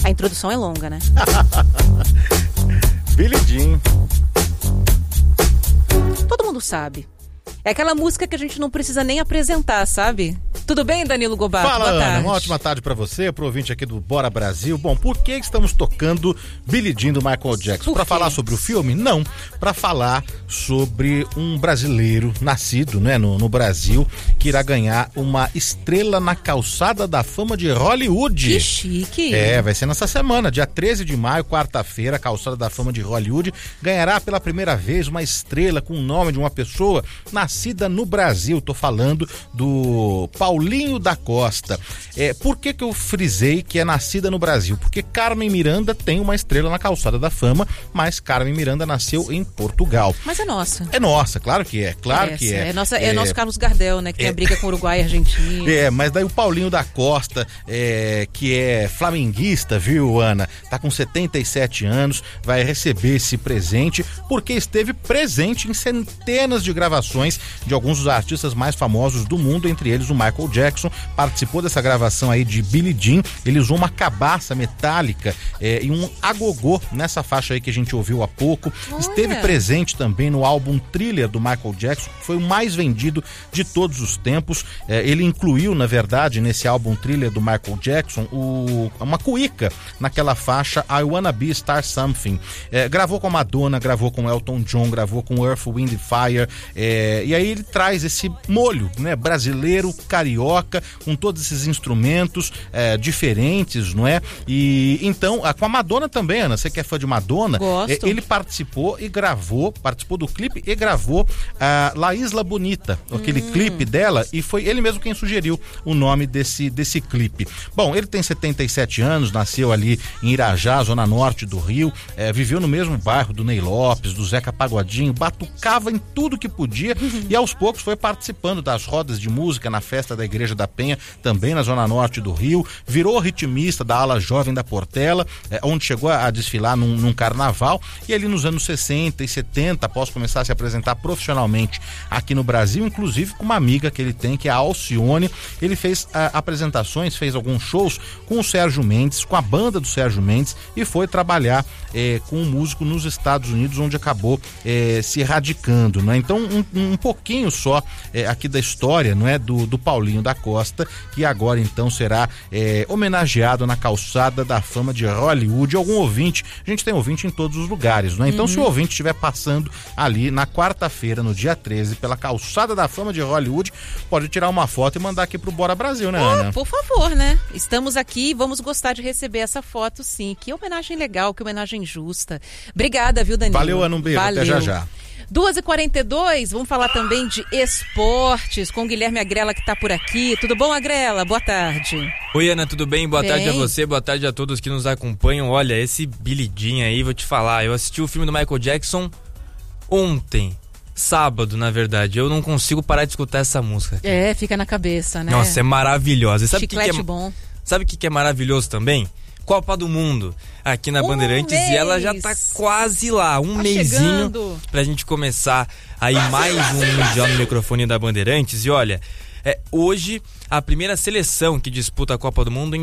A introdução é longa, né? Billie Jean. Todo mundo sabe. É aquela música que a gente não precisa nem apresentar, sabe? Tudo bem, Danilo Gobato? Fala, Boa Ana, tarde. uma ótima tarde pra você, pro ouvinte aqui do Bora Brasil. Bom, por que estamos tocando Billie Jean do Michael Jackson? Pra falar sobre o filme? Não, pra falar sobre um brasileiro nascido, né, no Brasil, que irá ganhar uma estrela na calçada da fama de Hollywood. Que chique. Vai ser nessa semana, dia 13 de maio, quarta-feira, a calçada da fama de Hollywood ganhará pela primeira vez uma estrela com o nome de uma pessoa nascida no Brasil. Tô falando do Paulinho da Costa. Por que eu frisei que é nascida no Brasil? Porque Carmen Miranda tem uma estrela na calçada da fama, mas Carmen Miranda nasceu em Portugal. Mas é nossa. É nossa, claro que é, claro que é. É nosso Carlos Gardel, né, que tem a briga com o Uruguai e Argentina. Mas daí o Paulinho da Costa, que é flamenguista, viu, Ana? Tá com 77 anos, vai receber esse presente porque esteve presente em centenas de gravações de alguns dos artistas mais famosos do mundo, entre eles o Michael Jackson. Participou dessa gravação aí de Billie Jean. Ele usou uma cabaça metálica e um agogô nessa faixa aí que a gente ouviu há pouco. Olha. Esteve presente também no álbum Thriller do Michael Jackson, que foi o mais vendido de todos os tempos. Ele incluiu, na verdade, nesse álbum Thriller do Michael Jackson, uma cuíca naquela faixa I Wanna Be Star Something. Gravou com a Madonna, gravou com Elton John, gravou com Earth, Wind and Fire. E aí ele traz esse molho, né, brasileiro, carioca, com todos esses instrumentos diferentes, não é? E então, com a Madonna também, Ana, você que é fã de Madonna, Gosto. ele participou do clipe e gravou La Isla Bonita, aquele clipe dela, e foi ele mesmo quem sugeriu o nome desse clipe. Bom, ele tem 77 anos, nasceu ali em Irajá, zona norte do Rio, viveu no mesmo bairro do Ney Lopes, do Zeca Pagodinho, batucava em tudo que podia e aos poucos foi participando das rodas de música na festa da Igreja da Penha, também na zona norte do Rio, virou ritmista da ala jovem da Portela, onde chegou a desfilar num carnaval, e ali nos anos 60 e 70, após começar a se apresentar profissionalmente aqui no Brasil, inclusive com uma amiga que ele tem, que é a Alcione. Ele fez apresentações, fez alguns shows com o Sérgio Mendes, com a banda do Sérgio Mendes, e foi trabalhar com um músico nos Estados Unidos, onde acabou se radicando, né? Então um pouquinho só aqui da história, não é, do Paulinho da Costa, que agora então será homenageado na calçada da fama de Hollywood. Algum ouvinte, a gente tem ouvinte em todos os lugares, né? Então se o ouvinte estiver passando ali na quarta-feira, no dia 13, pela calçada da fama de Hollywood, pode tirar uma foto e mandar aqui pro Bora Brasil, né, Ana? Por favor, né? Estamos aqui e vamos gostar de receber essa foto, sim. Que homenagem legal, que homenagem justa. Obrigada, viu, Danilo? Valeu, Ana, um beijo, até já. 2h42, vamos falar também de esportes com o Guilherme Agrela, que tá por aqui. Tudo bom, Agrela? Boa tarde. Oi, Ana, tudo bem? Boa tarde a você, boa tarde a todos que nos acompanham. Olha, esse Billie Jean aí, vou te falar, eu assisti o filme do Michael Jackson ontem, sábado, na verdade. Eu não consigo parar de escutar essa música. Fica na cabeça, né? Nossa, é maravilhosa. Sabe Chiclete bom. Sabe o que é maravilhoso também? Copa do Mundo, aqui na Bandeirantes, e ela já tá quase lá, um mesinho chegando pra gente começar aí mais um Mundial no microfone da Bandeirantes. E olha, hoje a primeira seleção que disputa a Copa do Mundo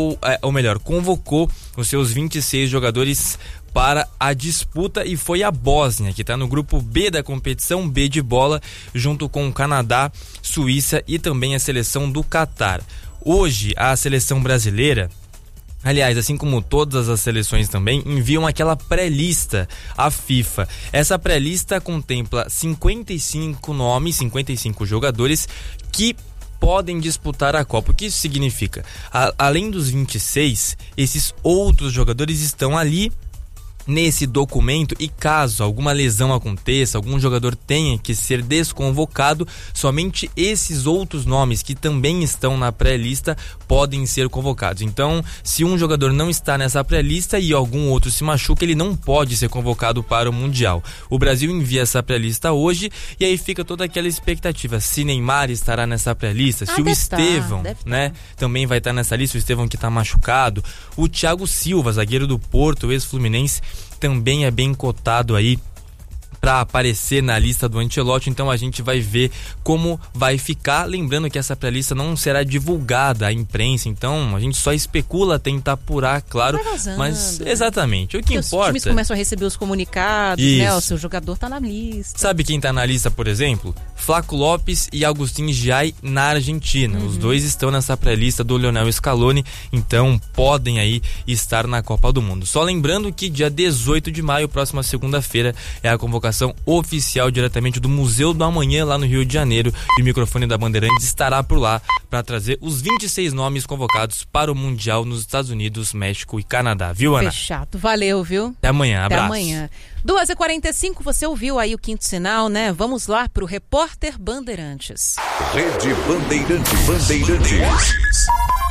convocou os seus 26 jogadores para a disputa, e foi a Bósnia, que está no grupo B da competição, B de bola, junto com o Canadá, Suíça e também a seleção do Catar. Hoje a seleção brasileira, aliás, assim como todas as seleções também, enviam aquela pré-lista à FIFA. Essa pré-lista contempla 55 nomes, 55 jogadores que podem disputar a Copa. O que isso significa? Além dos 26, esses outros jogadores estão ali nesse documento, e caso alguma lesão aconteça, algum jogador tenha que ser desconvocado, somente esses outros nomes que também estão na pré-lista podem ser convocados. Então, se um jogador não está nessa pré-lista e algum outro se machuca, ele não pode ser convocado para o Mundial. O Brasil envia essa pré-lista hoje, e aí fica toda aquela expectativa, se Neymar estará nessa pré-lista, se o Estevão, né, também vai estar nessa lista, o Estevão que está machucado, o Thiago Silva, zagueiro do Porto, ex-Fluminense, também é bem cotado aí para aparecer na lista do Ancelotti, então a gente vai ver como vai ficar. Lembrando que essa pré-lista não será divulgada à imprensa, então a gente só especula, tenta apurar, claro, mas exatamente, o que importa... Os times começam a receber os comunicados, né? O seu jogador tá na lista. Sabe quem tá na lista, por exemplo? Flaco Lopes e Agustín Giai na Argentina. Os dois estão nessa pré-lista do Lionel Scaloni, então podem aí estar na Copa do Mundo. Só lembrando que dia 18 de maio, próxima segunda-feira, é a convocação oficial diretamente do Museu do Amanhã lá no Rio de Janeiro, e o microfone da Bandeirantes estará por lá para trazer os 26 nomes convocados para o Mundial nos Estados Unidos, México e Canadá, viu, Ana? Fechado, valeu, viu? Até amanhã, abraço. Até amanhã. 2h45, você ouviu aí o quinto sinal, né? Vamos lá pro Repórter Bandeirantes. Rede Bandeirantes.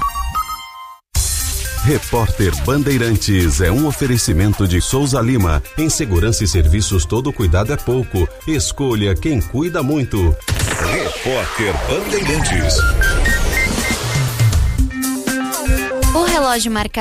Repórter Bandeirantes é um oferecimento de Souza Lima. Em segurança e serviços, todo cuidado é pouco. Escolha quem cuida muito. Repórter Bandeirantes. O relógio marca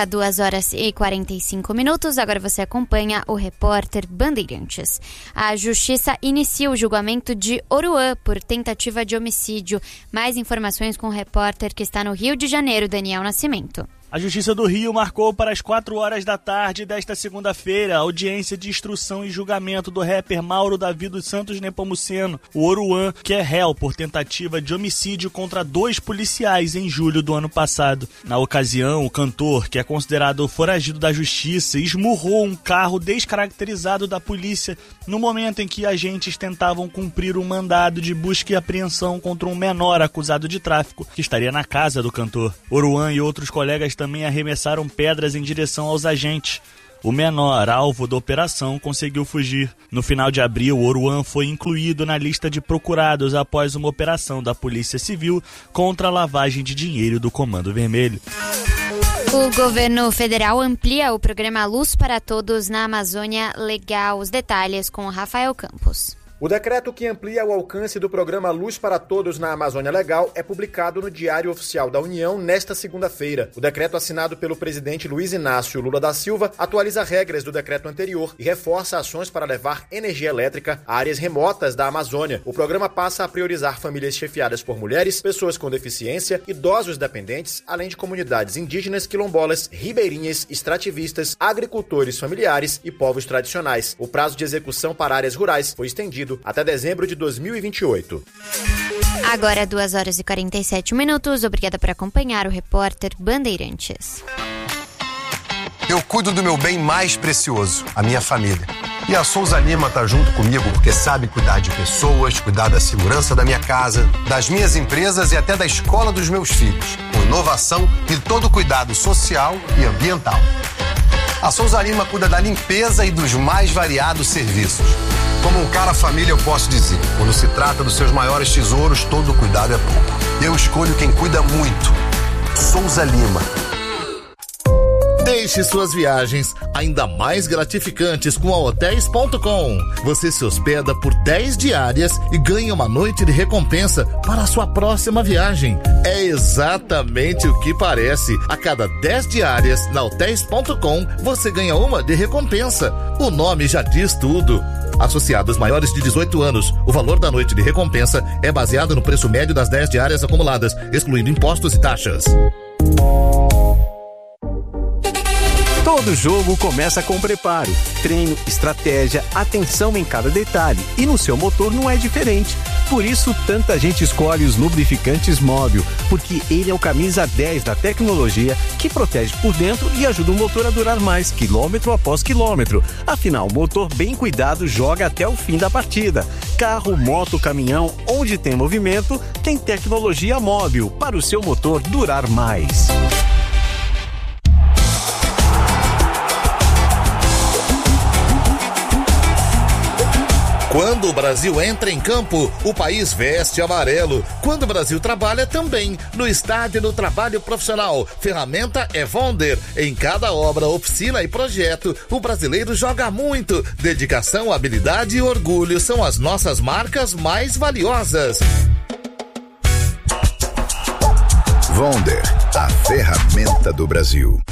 2h45. Agora você acompanha o Repórter Bandeirantes. A Justiça inicia o julgamento de Oruan por tentativa de homicídio. Mais informações com o repórter que está no Rio de Janeiro, Daniel Nascimento. A Justiça do Rio marcou para as 4h da tarde desta segunda-feira a audiência de instrução e julgamento do rapper Mauro Davi dos Santos Nepomuceno, o Oruan, que é réu por tentativa de homicídio contra 2 policiais em julho do ano passado. Na ocasião, o cantor, que é considerado foragido da Justiça, esmurrou um carro descaracterizado da polícia no momento em que agentes tentavam cumprir um mandado de busca e apreensão contra um menor acusado de tráfico que estaria na casa do cantor. Oruan e outros colegas também arremessaram pedras em direção aos agentes. O menor, alvo da operação, conseguiu fugir. No final de abril, Oruan foi incluído na lista de procurados após uma operação da Polícia Civil contra a lavagem de dinheiro do Comando Vermelho. O governo federal amplia o programa Luz para Todos na Amazônia Legal. Os detalhes com Rafael Campos. O decreto que amplia o alcance do programa Luz para Todos na Amazônia Legal é publicado no Diário Oficial da União nesta segunda-feira. O decreto assinado pelo presidente Luiz Inácio Lula da Silva atualiza regras do decreto anterior e reforça ações para levar energia elétrica a áreas remotas da Amazônia. O programa passa a priorizar famílias chefiadas por mulheres, pessoas com deficiência, idosos dependentes, além de comunidades indígenas, quilombolas, ribeirinhas, extrativistas, agricultores familiares e povos tradicionais. O prazo de execução para áreas rurais foi estendido até dezembro de 2028. Agora 2h47. Obrigada por acompanhar o Repórter Bandeirantes. Eu cuido do meu bem mais precioso, a minha família. E a Souza Lima tá junto comigo porque sabe cuidar de pessoas, cuidar da segurança da minha casa, das minhas empresas e até da escola dos meus filhos, com inovação e todo cuidado social e ambiental. A Souza Lima cuida da limpeza e dos mais variados serviços. Como um cara família, eu posso dizer, quando se trata dos seus maiores tesouros, todo cuidado é pouco. Eu escolho quem cuida muito. Souza Lima. Deixe suas viagens ainda mais gratificantes com a Hotels.com. Você se hospeda por 10 diárias e ganha uma noite de recompensa para a sua próxima viagem. É exatamente o que parece. A cada 10 diárias na Hotels.com, você ganha uma de recompensa. O nome já diz tudo. Associados maiores de 18 anos, o valor da noite de recompensa é baseado no preço médio das 10 diárias acumuladas, excluindo impostos e taxas. Todo jogo começa com preparo, treino, estratégia, atenção em cada detalhe. E no seu motor não é diferente. Por isso, tanta gente escolhe os lubrificantes Móbil, porque ele é o camisa 10 da tecnologia que protege por dentro e ajuda o motor a durar mais, quilômetro após quilômetro. Afinal, o motor bem cuidado joga até o fim da partida. Carro, moto, caminhão, onde tem movimento, tem tecnologia Móbil para o seu motor durar mais. Quando o Brasil entra em campo, o país veste amarelo. Quando o Brasil trabalha também, no estádio do trabalho profissional. Ferramenta é Vonder. Em cada obra, oficina e projeto, o brasileiro joga muito. Dedicação, habilidade e orgulho são as nossas marcas mais valiosas. Vonder, a ferramenta do Brasil.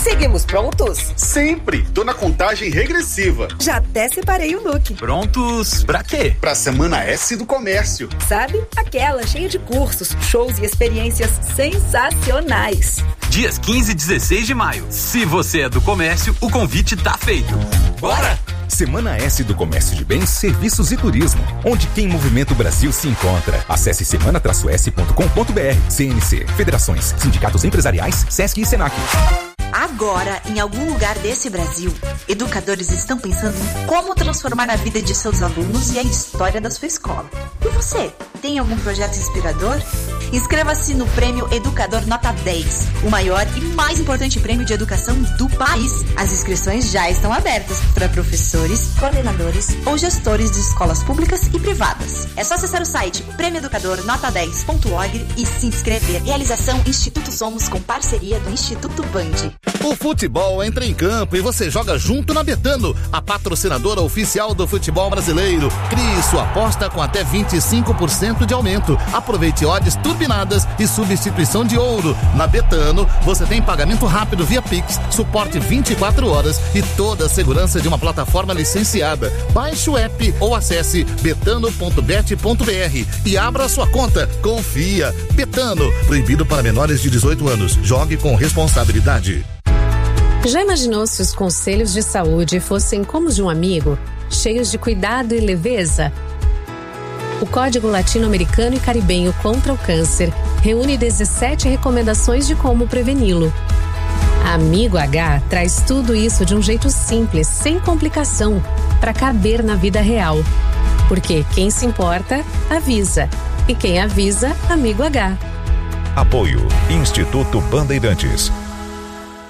Seguimos prontos? Sempre! Tô na contagem regressiva. Já até separei o look. Prontos pra quê? Pra Semana S do Comércio. Sabe? Aquela cheia de cursos, shows e experiências sensacionais. Dias 15 e 16 de maio. Se você é do comércio, o convite tá feito. Bora! Semana S do Comércio de Bens, Serviços e Turismo, onde Quem Movimenta o Brasil se encontra. Acesse semana-s.com.br. CNC, Federações, Sindicatos Empresariais, Sesc e Senac. Agora, em algum lugar desse Brasil, educadores estão pensando em como transformar a vida de seus alunos e a história da sua escola. E você, tem algum projeto inspirador? Inscreva-se no Prêmio Educador Nota 10, o maior e mais importante prêmio de educação do país. As inscrições já estão abertas para professores, coordenadores ou gestores de escolas públicas e privadas. É só acessar o site premioeducadornota10.org e se inscrever. Realização Instituto Somos com parceria do Instituto Band. O futebol entra em campo e você joga junto na Betano, a patrocinadora oficial do futebol brasileiro. Crie sua aposta com até 25% de aumento. Aproveite odds turbinadas e substituição de ouro. Na Betano, você tem pagamento rápido via Pix, suporte 24 horas e toda a segurança de uma plataforma licenciada. Baixe o app ou acesse betano.bet.br e abra sua conta. Confia. Betano, proibido para menores de 18 anos. Jogue com responsabilidade. Já imaginou se os conselhos de saúde fossem como os de um amigo, cheios de cuidado e leveza? O Código Latino-Americano e Caribenho contra o Câncer reúne 17 recomendações de como preveni-lo. Amigo H traz tudo isso de um jeito simples, sem complicação, para caber na vida real. Porque quem se importa, avisa. E quem avisa, Amigo H. Apoio Instituto Bandeirantes.